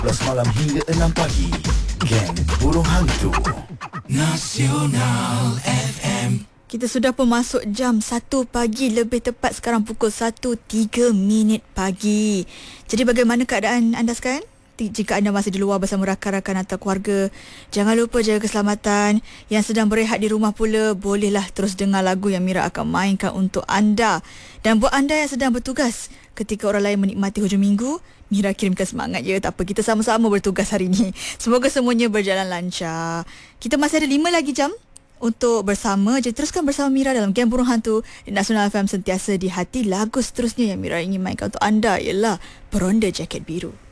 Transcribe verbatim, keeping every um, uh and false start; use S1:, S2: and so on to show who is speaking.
S1: Plus malam hingga enam pagi. Geng Burung Hantu Nasional F M.
S2: Kita sudah pun masuk jam satu pagi, lebih tepat sekarang pukul satu tiga minit pagi. Jadi bagaimana keadaan anda sekarang? Jika anda masih di luar bersama rakan-rakan atau keluarga, jangan lupa jaga keselamatan. Yang sedang berehat di rumah pula, bolehlah terus dengar lagu yang Mira akan mainkan untuk anda. Dan buat anda yang sedang bertugas, ketika orang lain menikmati hujung minggu, Mira kirimkan semangat ya. Tak apa, kita sama-sama bertugas hari ini. Semoga semuanya berjalan lancar. Kita masih ada lima lagi jam untuk bersama. Jadi teruskan bersama Mira dalam Geng Burung Hantu di Nasional F M, sentiasa di hati. Lagu seterusnya yang Mira ingin mainkan untuk anda ialah Peronda Jaket Biru.